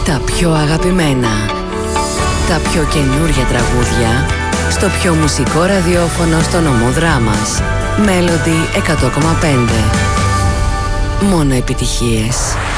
Τα πιο αγαπημένα, τα πιο καινούρια τραγούδια στο πιο μουσικό ραδιόφωνο στο νομό Δράμας. Melody 100,5. Μόνο επιτυχίες.